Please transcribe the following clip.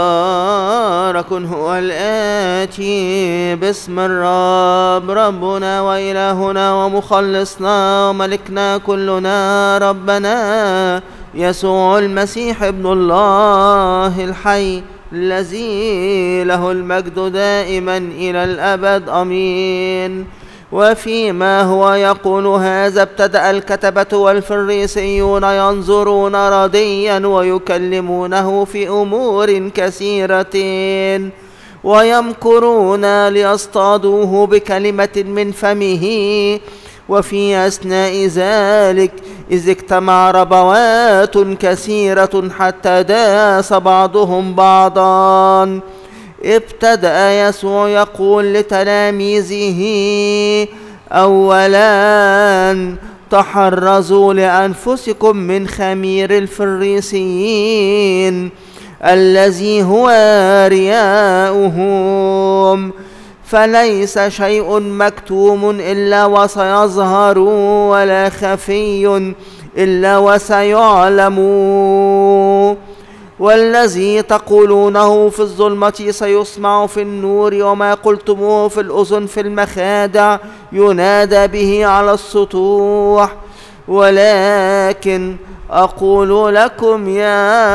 مبارك هو الآتي باسم الرب، ربنا وإلهنا ومخلصنا وملكنا كلنا، ربنا يسوع المسيح ابن الله الحي، الذي له المجد دائما إلى الأبد، آمين. وفيما هو يقول هذا ابتدأ الكتبة والفريسيون ينظرون رديا ويكلمونه في أمور كثيرة ويمكرون ليصطادوه بكلمة من فمه. وفي أثناء ذلك إذ اجتمع ربوات كثيرة حتى داس بعضهم بعضا، ابتدأ يسوع يقول لتلاميذه: أولا تحرزوا لأنفسكم من خمير الفريسيين الذي هو رياؤهم، فليس شيء مكتوم إلا وسيظهر، ولا خفي إلا وسيعلم. والذي تقولونه في الظلمة سيسمع في النور، وما قلتموه في الأذن في المخادع ينادى به على السطوح. ولكن أقول لكم يا